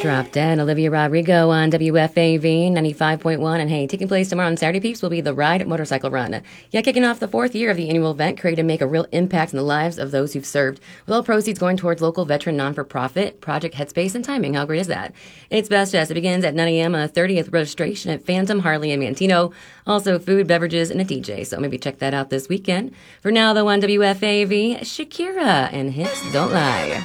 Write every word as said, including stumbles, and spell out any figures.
Drop Dead, Olivia Rodrigo on W F A V ninety-five point one. And hey, taking place tomorrow on Saturday, peeps, will be the Ride Motorcycle Run. Yeah, kicking off the fourth year of the annual event, created to make a real impact in the lives of those who've served, with all proceeds going towards local veteran non-for-profit Project Headspace. And timing, how great is that? It's Best Jazz. It begins at nine a.m. on the thirtieth, registration at Phantom, Harley, and Mantino. Also, food, beverages, and a D J. So maybe check that out this weekend. For now, though, on W F A V, Shakira and Hips Don't Lie.